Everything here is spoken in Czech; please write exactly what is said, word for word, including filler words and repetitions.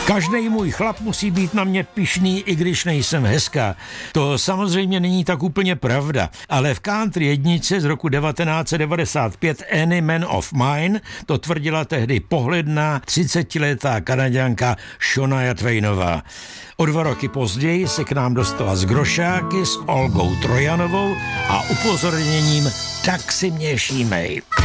Každý můj chlap musí být na mě pyšný, i když nejsem hezká. To samozřejmě není tak úplně pravda, ale v country jedničce z roku devatenáct set devadesát pět Any Man of Mine to tvrdila tehdy pohledná třicetiletá Kanaďanka Shania Twainová. O dva roky později se k nám dostala z Grošáky s Olgou Trojanovou a upozorněním tak si mě šímej.